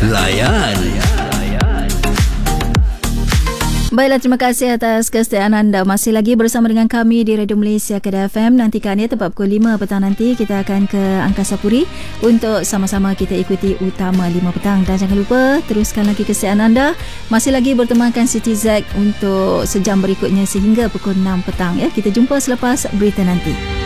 Layan. Baiklah, terima kasih atas kesetiaan anda. Masih lagi bersama dengan kami di Radio Malaysia Kedah FM. Nantikan ya, tepat pukul 5 petang nanti kita akan ke Angkasa Puri untuk sama-sama kita ikuti Utama 5 petang. Dan jangan lupa teruskan lagi kesetiaan anda. Masih lagi bertemankan Siti Zack untuk sejam berikutnya sehingga pukul 6 petang ya. Kita jumpa selepas berita nanti.